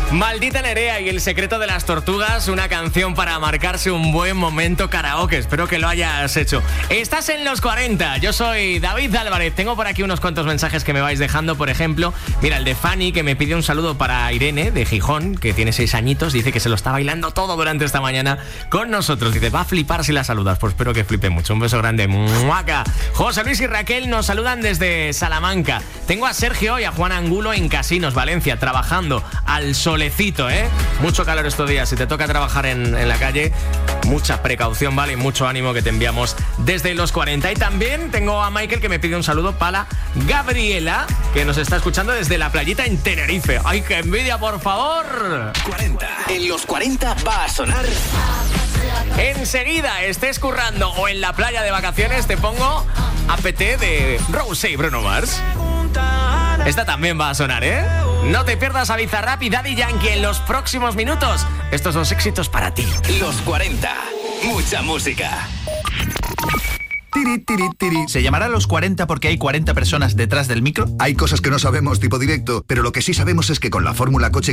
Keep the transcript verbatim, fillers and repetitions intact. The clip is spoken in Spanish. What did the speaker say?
Maldita Nerea y El secreto de las tortugas, una canción para marcarse un buen momento karaoke. Espero que lo hayas hecho. Estás en los cuarenta, yo soy David Álvarez. Tengo por aquí unos cuantos mensajes que me vais dejando. Por ejemplo, mira, el de Fanny, que me pide un saludo para Irene, de Gijón, que tiene seis añitos. Dice que se lo está bailando todo durante esta mañana con nosotros. Dice, va a flipar si la saludas. Pues espero que flipe mucho. Un beso grande. ¡Muaca! José Luis y Raquel nos saludan desde Salamanca. Tengo a Sergio y a Juan Angulo en Casinos, Valencia, trabajando al solecito, ¿eh? Mucho calor estos días. Si te toca trabajar en, en la calle, mucha precaución, ¿vale? Y mucho ánimo, que te enviamos desde los cuarenta. Y también tengo a Michael, que me pide un saludo para Gabriela, que nos está escuchando desde la playita en Tenerife. ¡Ay, qué envidia, por favor! cuarenta. En los cuarenta va a sonar... Enseguida, estés currando o en la playa de vacaciones, te pongo A P T de Rosé y Bruno Mars. Esta también va a sonar, ¿eh? No te pierdas a Bizarrap y Daddy Yankee en los próximos minutos. Estos dos éxitos para ti. Los cuarenta. Mucha música. Tiri, tiri, tiri. ¿Se llamará Los cuarenta porque hay cuarenta personas detrás del micro? Hay cosas que no sabemos, tipo directo, pero lo que sí sabemos es que con la fórmula coche